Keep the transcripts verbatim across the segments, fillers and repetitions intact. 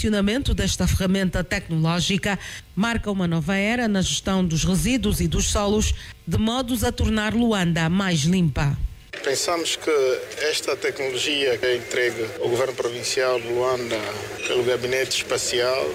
funcionamento desta ferramenta tecnológica marca uma nova era na gestão dos resíduos e dos solos, de modos a tornar Luanda mais limpa. Pensamos que esta tecnologia que é entregue ao Governo Provincial de Luanda pelo Gabinete Espacial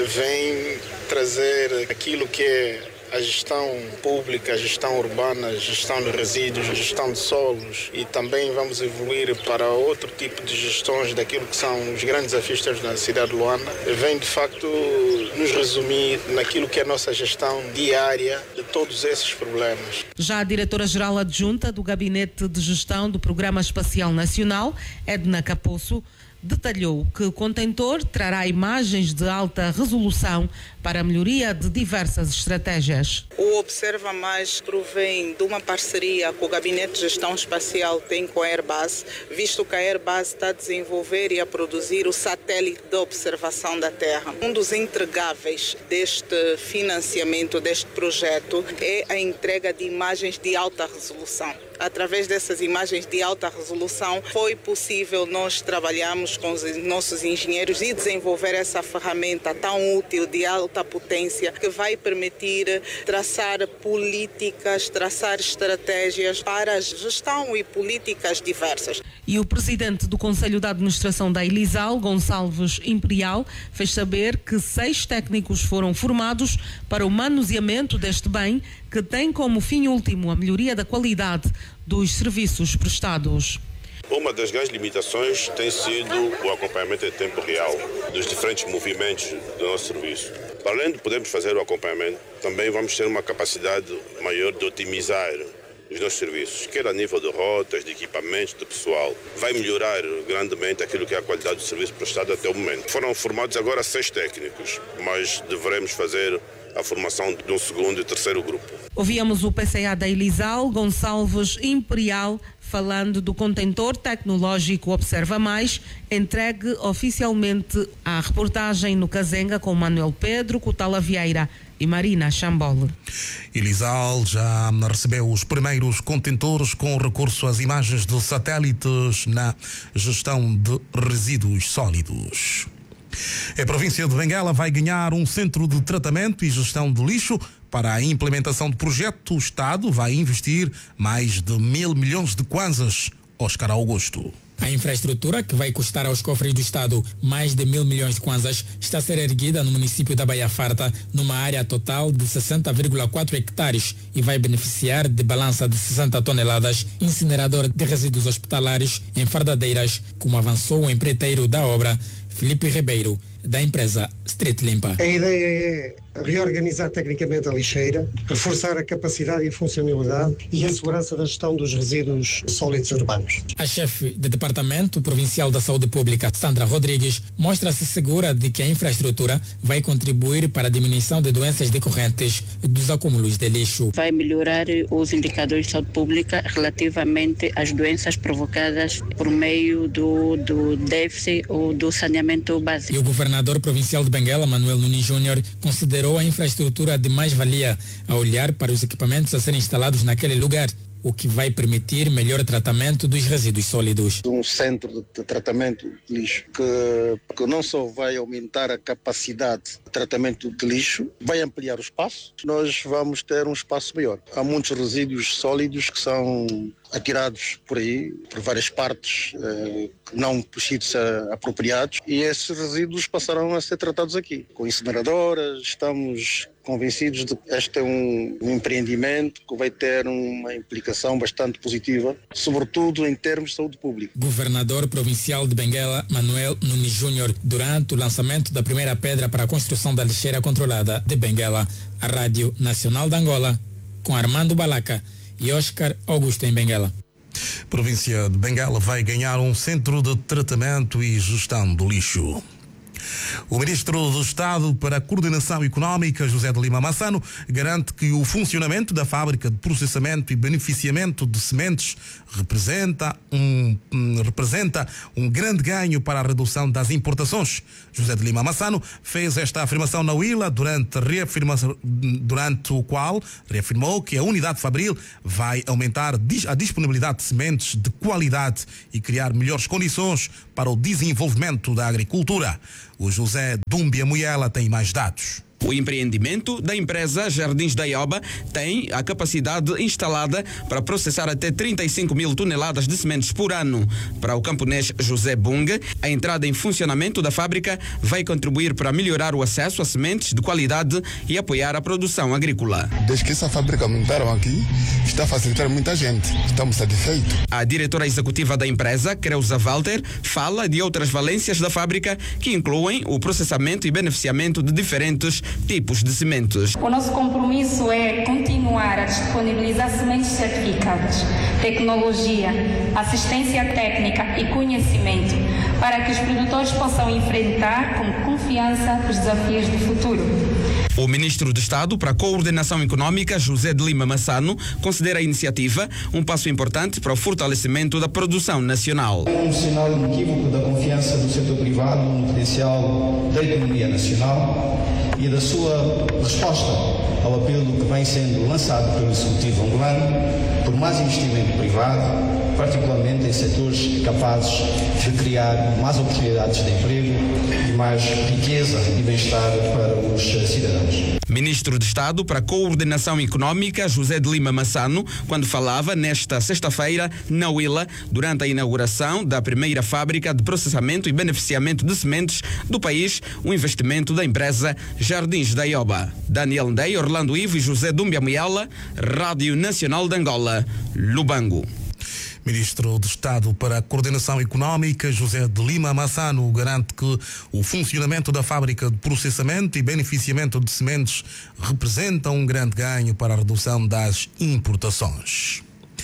vem trazer aquilo que é a gestão pública, a gestão urbana, a gestão de resíduos, a gestão de solos, e também vamos evoluir para outro tipo de gestões daquilo que são os grandes desafios na cidade de Luanda. Vem de facto nos resumir naquilo que é a nossa gestão diária de todos esses problemas. Já a diretora-geral adjunta do Gabinete de Gestão do Programa Espacial Nacional, Edna Caposso, detalhou que o contentor trará imagens de alta resolução para a melhoria de diversas estratégias. O Observa Mais provém de uma parceria que o Gabinete de Gestão Espacial tem com a Airbus, visto que a Airbus está a desenvolver e a produzir o satélite de observação da Terra. Um dos entregáveis deste financiamento, deste projeto, é a entrega de imagens de alta resolução. Através dessas imagens de alta resolução, foi possível nós trabalharmos com os nossos engenheiros e desenvolver essa ferramenta tão útil de alta potência que vai permitir traçar políticas, traçar estratégias para a gestão e políticas diversas. E o presidente do Conselho de Administração da Elisal, Gonçalves Imperial, fez saber que seis técnicos foram formados para o manuseamento deste bem, que tem como fim último a melhoria da qualidade dos serviços prestados. Uma das grandes limitações tem sido o acompanhamento em tempo real dos diferentes movimentos do nosso serviço. Para além de podermos fazer o acompanhamento, também vamos ter uma capacidade maior de otimizar os nossos serviços, quer a nível de rotas, de equipamentos, de pessoal. Vai melhorar grandemente aquilo que é a qualidade do serviço prestado até o momento. Foram formados agora seis técnicos, mas deveremos fazer a formação de um segundo e terceiro grupo. Ouvíamos o P C A da Elisal, Gonçalves Imperial, falando do contentor tecnológico Observa Mais, entregue oficialmente à reportagem no Cazenga com Manuel Pedro, Cotala Vieira e Marina Chambole. Elisal já recebeu os primeiros contentores com recurso às imagens de satélites na gestão de resíduos sólidos. A província de Benguela vai ganhar um centro de tratamento e gestão de lixo. Para a implementação do projeto, o Estado vai investir mais de mil milhões de kwanzas. Oscar Augusto. A infraestrutura, que vai custar aos cofres do Estado mais de mil milhões de kwanzas, está a ser erguida no município da Baía Farta, numa área total de sessenta vírgula quatro hectares, e vai beneficiar de balança de sessenta toneladas, incinerador de resíduos hospitalares em fardadeiras, como avançou o empreiteiro da obra, Felipe Ribeiro, da empresa Street Limpa. A ideia é reorganizar tecnicamente a lixeira, reforçar a capacidade e a funcionalidade e a segurança da gestão dos resíduos sólidos urbanos. A chefe do Departamento Provincial da Saúde Pública, Sandra Rodrigues, mostra-se segura de que a infraestrutura vai contribuir para a diminuição de doenças decorrentes dos acúmulos de lixo. Vai melhorar os indicadores de saúde pública relativamente às doenças provocadas por meio do, do déficit ou do saneamento básico. E o governador provincial de Benguela, Manuel Nunes Júnior, considerou a infraestrutura de mais-valia a olhar para os equipamentos a serem instalados naquele lugar, o que vai permitir melhor tratamento dos resíduos sólidos. Um centro de tratamento de lixo que, que não só vai aumentar a capacidade de tratamento de lixo, vai ampliar o espaço. Nós vamos ter um espaço maior. Há muitos resíduos sólidos que são atirados por aí, por várias partes, eh, não por sítios apropriados, e esses resíduos passarão a ser tratados aqui, com incineradoras. Estamos convencidos de que este é um, um empreendimento que vai ter uma implicação bastante positiva, sobretudo em termos de saúde pública. Governador provincial de Benguela, Manuel Nunes Júnior, durante o lançamento da primeira pedra para a construção da lixeira controlada de Benguela, a Rádio Nacional de Angola, com Armando Balaca e Oscar Augusto em Benguela. Província de Benguela vai ganhar um centro de tratamento e gestão do lixo. O Ministro do Estado para a Coordenação Económica, José de Lima Massano, garante que o funcionamento da fábrica de processamento e beneficiamento de sementes representa um, representa um grande ganho para a redução das importações. José de Lima Massano fez esta afirmação na Huila durante, durante o qual reafirmou que a unidade fabril vai aumentar a disponibilidade de sementes de qualidade e criar melhores condições para o desenvolvimento da agricultura. O José Dúmbia Muyela tem mais dados. O empreendimento da empresa Jardins da Ioba tem a capacidade instalada para processar até trinta e cinco mil toneladas de sementes por ano. Para o camponês José Bunga, a entrada em funcionamento da fábrica vai contribuir para melhorar o acesso a sementes de qualidade e apoiar a produção agrícola. Desde que essa fábrica montaram aqui, está a facilitar muita gente. Estamos satisfeitos. A diretora executiva da empresa, Creuza Walter, fala de outras valências da fábrica que incluem o processamento e beneficiamento de diferentes tipos de sementes. O nosso compromisso é continuar a disponibilizar sementes certificadas, tecnologia, assistência técnica e conhecimento para que os produtores possam enfrentar com confiança os desafios do futuro. O ministro de Estado para a Coordenação Econômica, José de Lima Massano, considera a iniciativa um passo importante para o fortalecimento da produção nacional. É um sinal inequívoco da confiança do setor privado no potencial da economia nacional e da sua resposta ao apelo que vem sendo lançado pelo Executivo angolano por mais investimento privado, particularmente em setores capazes de criar mais oportunidades de emprego e mais riqueza e bem-estar para os cidadãos. Ministro de Estado para a Coordenação Econômica, José de Lima Massano, quando falava nesta sexta-feira na Huila, durante a inauguração da primeira fábrica de processamento e beneficiamento de sementes do país, o investimento da empresa Jardins da Ioba. Daniel Ndei, Orlando Ivo e José Dúmbia Muyala, Rádio Nacional de Angola, Lubango. Ministro de Estado para a Coordenação Econômica, José de Lima Massano, garante que o funcionamento da fábrica de processamento e beneficiamento de sementes representa um grande ganho para a redução das importações.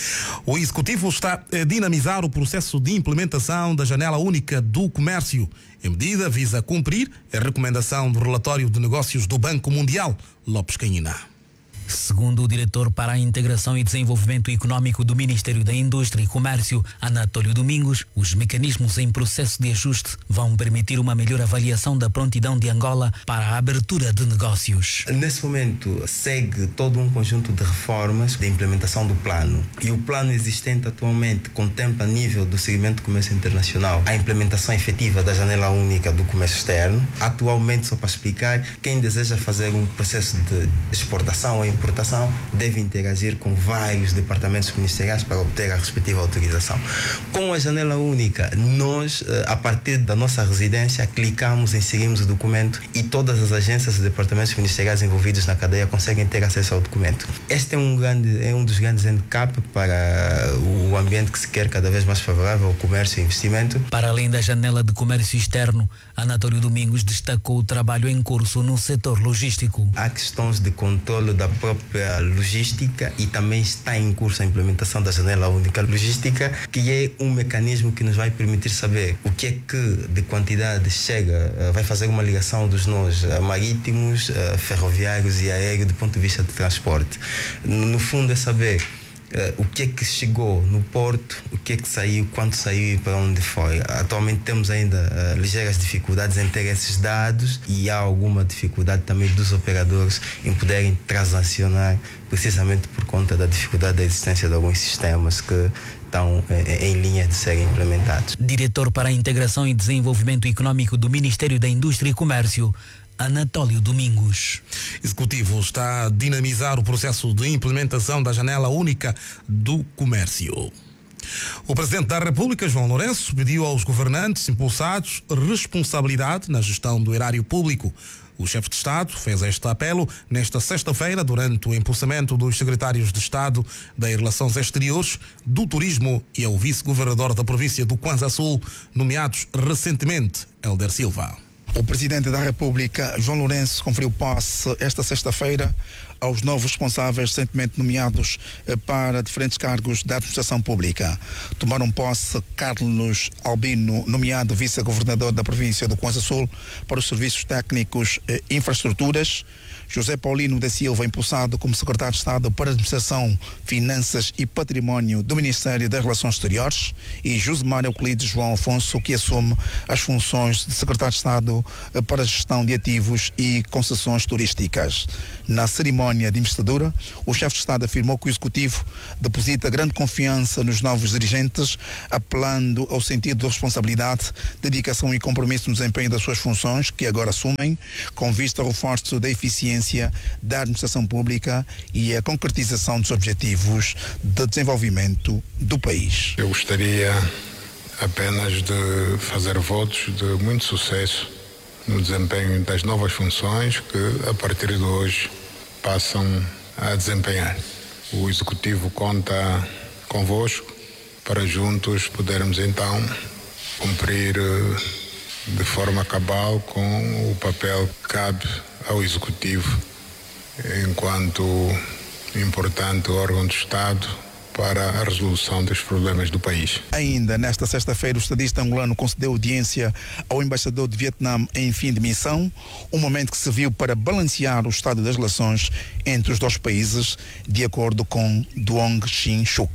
O Executivo está a dinamizar o processo de implementação da Janela Única do Comércio. A medida visa cumprir a recomendação do relatório de negócios do Banco Mundial, Lopes Canhina. Segundo o diretor para a Integração e Desenvolvimento Econômico do Ministério da Indústria e Comércio, Anatólio Domingos, os mecanismos em processo de ajuste vão permitir uma melhor avaliação da prontidão de Angola para a abertura de negócios. Nesse momento, segue todo um conjunto de reformas de implementação do plano. E o plano existente atualmente contempla, a nível do segmento de comércio internacional, a implementação efetiva da Janela Única do Comércio Externo. Atualmente, só para explicar, quem deseja fazer um processo de exportação ou importação deve interagir com vários departamentos ministeriais para obter a respectiva autorização. Com a Janela Única, nós, a partir da nossa residência, clicamos, inserimos o documento e todas as agências e departamentos ministeriais envolvidos na cadeia conseguem ter acesso ao documento. Este é um, grande, é um dos grandes handicaps para o ambiente que se quer cada vez mais favorável ao comércio e investimento. Para além da janela de comércio externo, Anatólio Domingos destacou o trabalho em curso no setor logístico. Há questões de controle da própria logística e também está em curso a implementação da Janela Única Logística, que é um mecanismo que nos vai permitir saber o que é que de quantidade chega, vai fazer uma ligação dos nós marítimos, ferroviários e aéreos do ponto de vista de transporte. No fundo é saber Uh, o que é que chegou no porto, o que é que saiu, quanto saiu e para onde foi. Atualmente temos ainda uh, ligeiras dificuldades em ter esses dados e há alguma dificuldade também dos operadores em poderem transacionar, precisamente por conta da dificuldade da existência de alguns sistemas que estão eh, em linha de serem implementados. Diretor para a Integração e Desenvolvimento Econômico do Ministério da Indústria e Comércio, Anatólio Domingos. O Executivo está a dinamizar o processo de implementação da Janela Única do Comércio. O Presidente da República, João Lourenço, pediu aos governantes impulsados responsabilidade na gestão do erário público. O chefe de Estado fez este apelo nesta sexta-feira durante o impulsamento dos secretários de Estado das Relações Exteriores, do Turismo e ao vice-governador da província do Kwanza Sul, nomeados recentemente, Helder Silva. O Presidente da República, João Lourenço, conferiu posse esta sexta-feira aos novos responsáveis recentemente nomeados para diferentes cargos da administração pública. Tomaram posse Carlos Albino, nomeado vice-governador da província do Kwanza Sul para os serviços técnicos e infraestruturas. José Paulino da Silva, impulsado como secretário de Estado para a Administração, Finanças e Património do Ministério das Relações Exteriores, e Josemar Euclides João Afonso, que assume as funções de secretário de Estado Fundo para a Gestão de Ativos e Concessões Turísticas. Na cerimónia de investidura, o chefe de Estado afirmou que o Executivo deposita grande confiança nos novos dirigentes, apelando ao sentido de responsabilidade, dedicação e compromisso no desempenho das suas funções, que agora assumem, com vista ao reforço da eficiência da administração pública e a concretização dos objetivos de desenvolvimento do país. Eu gostaria apenas de fazer votos de muito sucesso no desempenho das novas funções que, a partir de hoje, passam a desempenhar. O Executivo conta convosco para juntos podermos então cumprir de forma cabal com o papel que cabe ao Executivo enquanto importante órgão de Estado para a resolução dos problemas do país. Ainda nesta sexta-feira, o estadista angolano concedeu audiência ao embaixador de Vietnã em fim de missão, um momento que serviu para balancear o estado das relações entre os dois países, de acordo com Duong Shin Suk.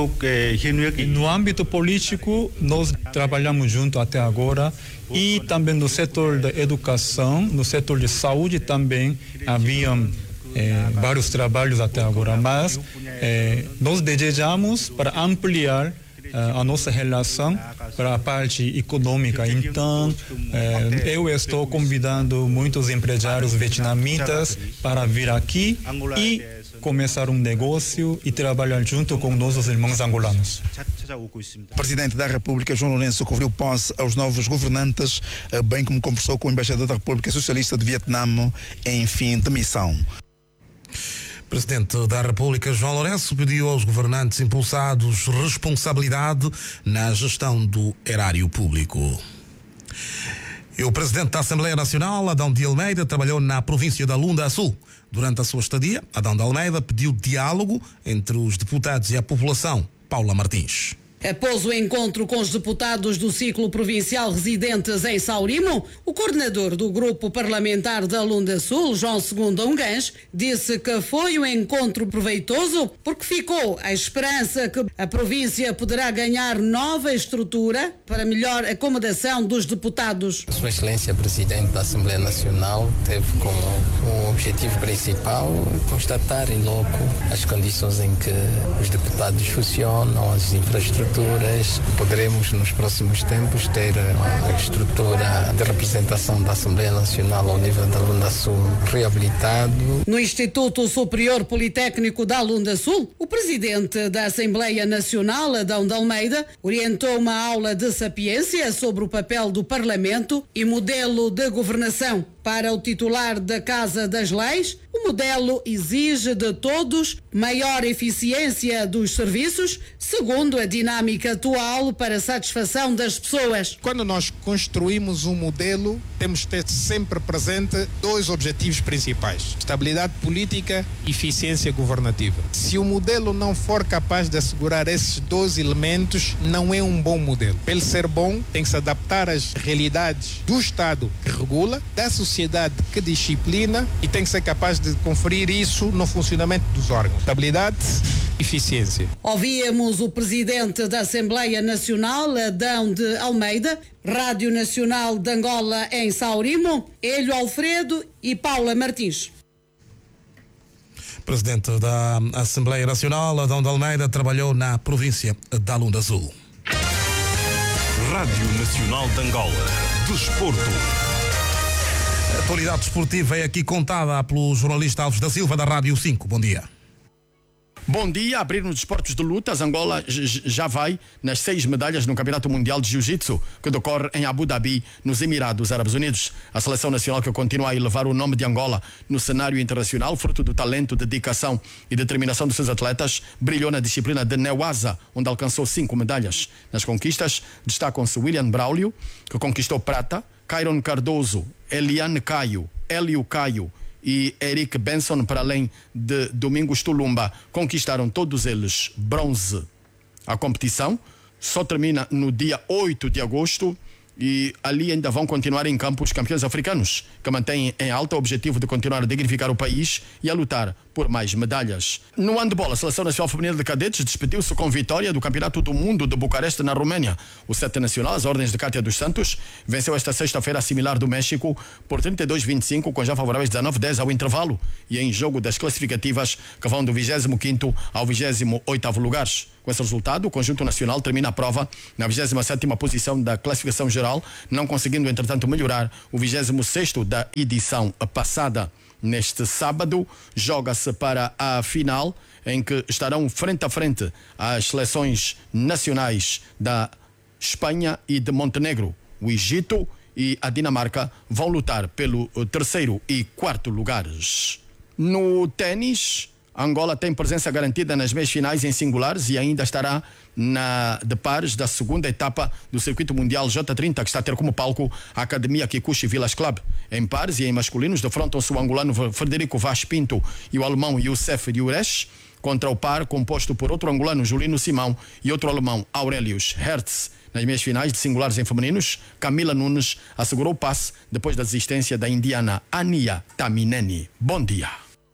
No âmbito político, nós trabalhamos junto até agora, e também no setor da educação, no setor de saúde também haviam É, vários trabalhos até agora, mas é, nós desejamos para ampliar é, a nossa relação para a parte econômica. Então, é, eu estou convidando muitos empresários vietnamitas para vir aqui e começar um negócio e trabalhar junto com nossos irmãos angolanos. O Presidente da República, João Lourenço, conferiu posse aos novos governantes, bem como conversou com o embaixador da República Socialista de Vietnã em fim de missão. Presidente da República, João Lourenço, pediu aos governantes impulsados responsabilidade na gestão do erário público. E o Presidente da Assembleia Nacional, Adão de Almeida, trabalhou na província da Lunda Sul. Durante a sua estadia, Adão de Almeida pediu diálogo entre os deputados e a população. Paula Martins. Após o encontro com os deputados do ciclo provincial residentes em Saurimo, o coordenador do grupo parlamentar da Lunda Sul, João Segundo Ungãs, disse que foi um encontro proveitoso porque ficou a esperança que a província poderá ganhar nova estrutura para melhor acomodação dos deputados. Sua Excelência Presidente da Assembleia Nacional teve como um objetivo principal constatar em loco as condições em que os deputados funcionam, as infraestruturas. Poderemos nos próximos tempos ter a estrutura de representação da Assembleia Nacional ao nível da Lunda Sul reabilitado. No Instituto Superior Politécnico da Lunda Sul, o presidente da Assembleia Nacional, Adão de Almeida, orientou uma aula de sapiência sobre o papel do Parlamento e modelo de governação. Para o titular da Casa das Leis, o modelo exige de todos maior eficiência dos serviços, segundo a dinâmica atual para a satisfação das pessoas. Quando nós construímos um modelo, temos que ter sempre presente dois objetivos principais: estabilidade política e eficiência governativa. Se o modelo não for capaz de assegurar esses dois elementos, não é um bom modelo. Para ele ser bom, tem que se adaptar às realidades do Estado que regula, da sociedade que disciplina, e tem que ser capaz de conferir isso no funcionamento dos órgãos. Estabilidade, eficiência. Ouvíamos o presidente da Assembleia Nacional, Adão de Almeida, Rádio Nacional de Angola em Saurimo, Elio Alfredo e Paula Martins. Presidente da Assembleia Nacional, Adão de Almeida, trabalhou na província da Lunda Sul. Rádio Nacional de Angola. Desporto. A atualidade desportiva é aqui contada pelo jornalista Alves da Silva, da Rádio cinco. Bom dia. Bom dia. Abrir nos desportos de lutas, Angola já vai nas seis medalhas no Campeonato Mundial de Jiu-Jitsu, que decorre em Abu Dhabi, nos Emirados Árabes Unidos. A seleção nacional, que continua a elevar o nome de Angola no cenário internacional, fruto do talento, dedicação e determinação dos seus atletas, brilhou na disciplina de Newaza, onde alcançou cinco medalhas. Nas conquistas, destacam-se William Braulio, que conquistou prata, Cairon Cardoso, Eliane Caio, Hélio Caio e Eric Benson, para além de Domingos Tulumba, conquistaram todos eles bronze. A competição só termina no dia oito de agosto e ali ainda vão continuar em campo os campeões africanos, que mantêm em alta o objetivo de continuar a dignificar o país e a lutar por por mais medalhas. No handball, a Seleção Nacional Feminina de Cadetes despediu-se com vitória do Campeonato do Mundo de Bucareste, na Roménia. O sete nacional, as ordens de Cátia dos Santos, venceu esta sexta-feira a similar do México por trinta e dois a vinte e cinco, com já favoráveis dezenove a dez ao intervalo, e em jogo das classificativas que vão do vigésimo quinto ao vigésimo oitavo lugares. Com esse resultado, o conjunto nacional termina a prova na vigésima sétima posição da classificação geral, não conseguindo, entretanto, melhorar o vigésimo sexto da edição passada. Neste sábado, joga-se para a final, em que estarão frente a frente as seleções nacionais da Espanha e de Montenegro. O Egito e a Dinamarca vão lutar pelo terceiro e quarto lugares. No ténis, Angola tem presença garantida nas meias finais em singulares e ainda estará na de pares da segunda etapa do Circuito Mundial J trinta, que está a ter como palco a Academia Kikuchi Village Club. Em pares e em masculinos defrontam-se o angolano Frederico Vaz Pinto e o alemão Youssef Diuresh, contra o par composto por outro angolano Julino Simão e outro alemão Aurelius Hertz. Nas meias finais de singulares em femininos, Camila Nunes assegurou o passe depois da desistência da indiana Ania Tamineni. Bom dia.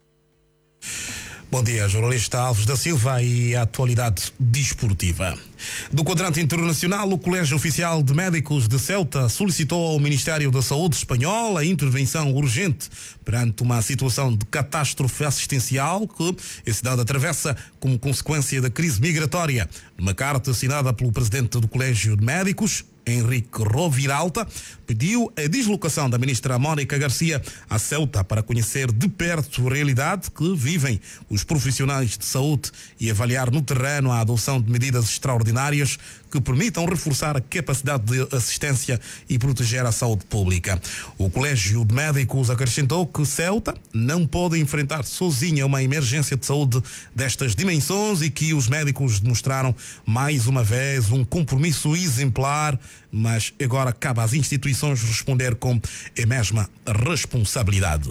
Bom dia, jornalista Alves da Silva, e a atualidade desportiva. Do quadrante internacional, o Colégio Oficial de Médicos de Ceuta solicitou ao Ministério da Saúde espanhol a intervenção urgente perante uma situação de catástrofe assistencial que a cidade atravessa como consequência da crise migratória. Numa carta assinada pelo presidente do Colégio de Médicos, Henrique Roviralta, pediu a deslocação da ministra Mónica Garcia a Ceuta para conhecer de perto a realidade que vivem os profissionais de saúde e avaliar no terreno a adoção de medidas extraordinárias que permitam reforçar a capacidade de assistência e proteger a saúde pública. O Colégio de Médicos acrescentou que Ceuta não pode enfrentar sozinha uma emergência de saúde destas dimensões e que os médicos demonstraram mais uma vez um compromisso exemplar, mas agora cabe às instituições responder com a mesma responsabilidade.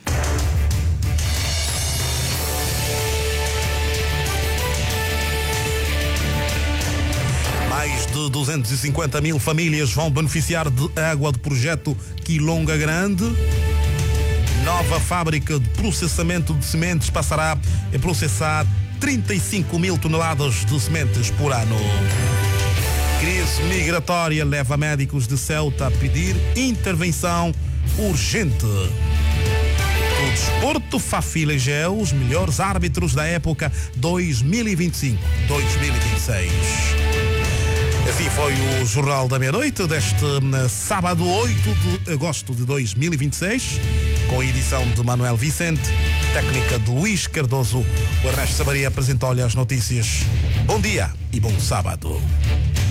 Mais de duzentas e cinquenta mil famílias vão beneficiar de água do projeto Quilonga Grande. Nova fábrica de processamento de sementes passará a processar trinta e cinco mil toneladas de sementes por ano. Crise migratória leva médicos de Ceuta a pedir intervenção urgente. O desporto Fafi elegeu os melhores árbitros da época dois mil e vinte e cinco a dois mil e vinte e seis. Assim foi o Jornal da Meia-Noite deste sábado oito de agosto de dois mil e vinte e seis, com a edição de Manuel Vicente, técnica de Luís Cardoso. O Ernesto Samaria apresentou-lhe as notícias. Bom dia e bom sábado.